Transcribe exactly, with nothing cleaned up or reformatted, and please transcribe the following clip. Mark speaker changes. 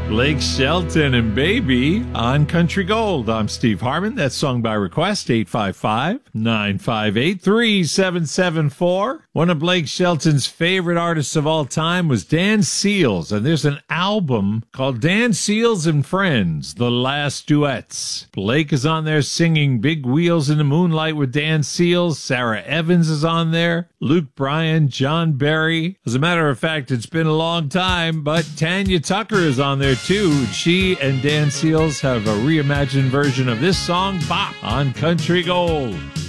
Speaker 1: Blake Shelton and Baby on Country Gold. I'm Steve Harmon. That's song by request, eight five five, nine five eight, three seven seven four. One of Blake Shelton's favorite artists of all time was Dan Seals, and there's an album called Dan Seals and Friends, The Last Duets. Blake is on there singing Big Wheels in the Moonlight with Dan Seals. Sarah Evans is on there. Luke Bryan, John Barry. As a matter of fact, it's been a long time, but Tanya Tucker is on there too. She and Dan Seals have a reimagined version of this song, Bop, on Country Gold.